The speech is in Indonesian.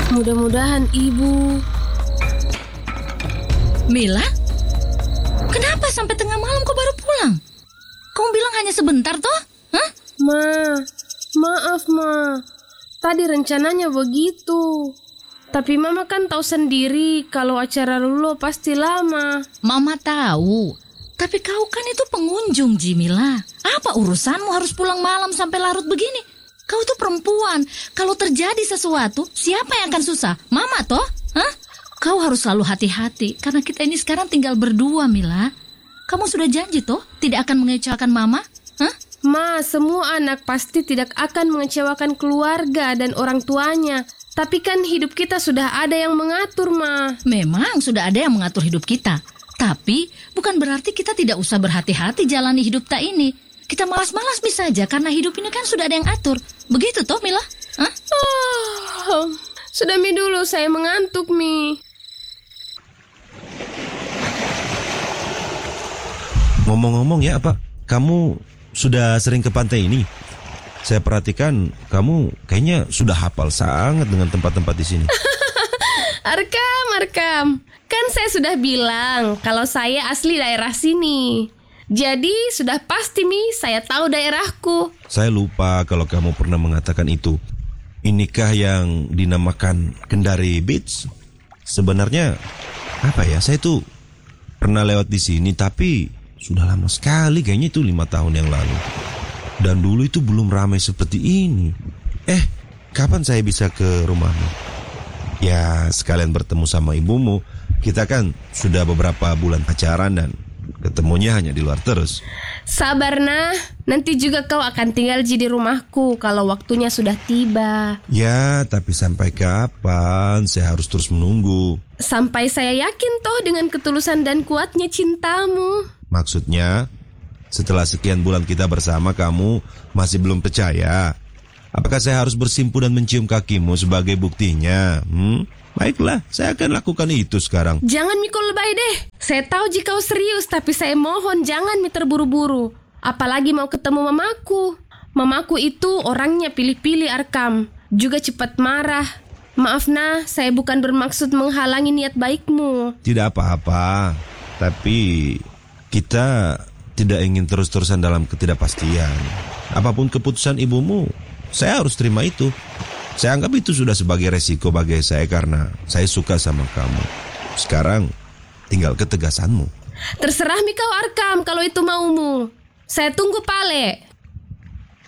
Mudah-mudahan ibu... Mila, kenapa sampai tengah malam kau baru pulang? Kau bilang hanya sebentar toh? Hah? Ma, maaf ma. Tadi rencananya begitu. Tapi mama kan tahu sendiri kalau acara Lulo pasti lama. Mama tahu, tapi kau kan itu pengunjung, Jimila. Apa urusanmu harus pulang malam sampai larut begini? Kau tuh perempuan. Kalau terjadi sesuatu, siapa yang akan susah? Mama toh? Hah? Kau harus selalu hati-hati, karena kita ini sekarang tinggal berdua, Mila. Kamu sudah janji toh tidak akan mengecewakan Mama? Hah? Ma, semua anak pasti tidak akan mengecewakan keluarga dan orang tuanya. Tapi kan hidup kita sudah ada yang mengatur, Ma. Memang sudah ada yang mengatur hidup kita. Tapi bukan berarti kita tidak usah berhati-hati jalani hidup tak ini. Kita malas-malas bisa saja karena hidup ini kan sudah ada yang atur. Begitu toh, Mila? Hah? Sudah Mi dulu, saya mengantuk Mi. Ngomong-ngomong ya, apa kamu sudah sering ke pantai ini? Saya perhatikan kamu kayaknya sudah hafal sangat dengan tempat-tempat di sini. Arkam. Kan saya sudah bilang kalau saya asli daerah sini. Jadi sudah pasti Mi, saya tahu daerahku. Saya lupa kalau kamu pernah mengatakan itu. Inikah yang dinamakan Kendari Beach? Sebenarnya apa ya? Saya tuh pernah lewat di sini tapi sudah lama sekali, kayaknya itu 5 tahun yang lalu. Dan dulu itu belum ramai seperti ini. Kapan saya bisa ke rumahmu? Ya, sekalian bertemu sama ibumu. Kita kan sudah beberapa bulan pacaran dan ketemunya hanya di luar terus. Sabar nah, nanti juga kau akan tinggal di rumahku kalau waktunya sudah tiba. Ya, tapi sampai kapan? Saya harus terus menunggu. Sampai saya yakin toh dengan ketulusan dan kuatnya cintamu. Maksudnya, setelah sekian bulan kita bersama kamu masih belum percaya? Apakah saya harus bersimpu dan mencium kakimu sebagai buktinya? Baiklah, saya akan lakukan itu sekarang. Jangan mikul lebay deh. Saya tahu jika kau serius, tapi saya mohon jangan terburu-buru. Apalagi mau ketemu mamaku. Mamaku itu orangnya pilih-pilih Arkam. Juga cepat marah. Maaf nah, saya bukan bermaksud menghalangi niat baikmu. Tidak apa-apa, tapi kita tidak ingin terus-terusan dalam ketidakpastian. Apapun keputusan ibumu, saya harus terima itu. Saya anggap itu sudah sebagai resiko bagi saya karena saya suka sama kamu. Sekarang tinggal ketegasanmu. Terserah Mikau Arkam kalau itu maumu. Saya tunggu Pale.